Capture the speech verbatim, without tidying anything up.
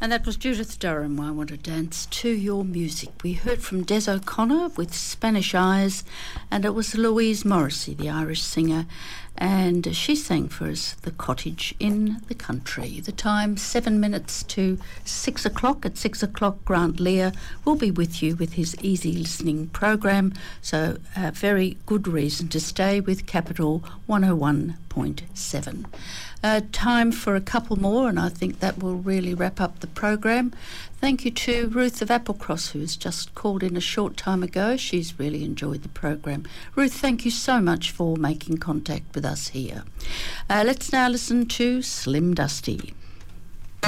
And that was Judith Durham, I Want to Dance to Your Music. We heard from Des O'Connor with Spanish Eyes, and it was Louise Morrissey, the Irish singer, and she sang for us The Cottage in the Country. The time, seven minutes to six o'clock. At six o'clock, Grant Lear will be with you with his easy listening program, so a very good reason to stay with Capital one oh one point seven. Uh, time for a couple more, and I think that will really wrap up the program. Thank you to Ruth of Applecross, who has just called in a short time ago. She's really enjoyed the program. Ruth, thank you so much for making contact with us here. Uh, let's now listen to Slim Dusty.